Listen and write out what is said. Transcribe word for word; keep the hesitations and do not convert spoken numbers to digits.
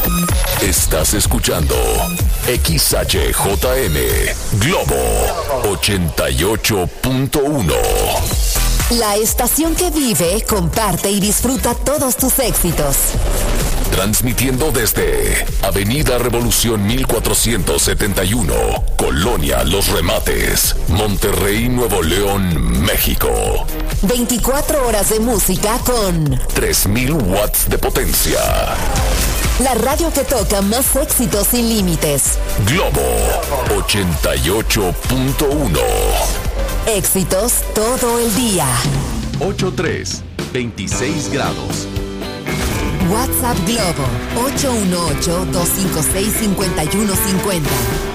Estás escuchando X H J M Globo ochenta y ocho punto uno. La estación que vive, comparte y disfruta todos tus éxitos. Transmitiendo desde Avenida Revolución mil cuatrocientos setenta y uno, Colonia Los Remates, Monterrey, Nuevo León, México. veinticuatro horas de música con tres mil watts de potencia. La radio que toca más éxitos sin límites. Globo ochenta y ocho punto uno. Éxitos todo el día. ochenta y tres, veintiséis grados. WhatsApp Globo ocho uno ocho, dos cinco seis, cinco uno cinco cero.